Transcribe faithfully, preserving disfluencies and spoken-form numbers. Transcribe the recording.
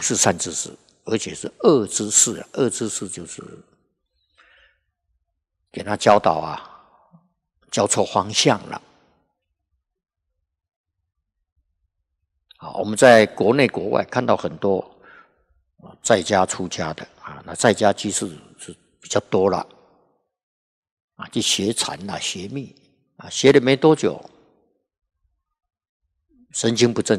是善知识，而且是恶知识啊。恶知识就是给他教导啊，教错方向了。好，我们在国内国外看到很多在家出家的啊，那在家居士是比较多了啊，去学禅啦、学密啊，学了没多久，神经不正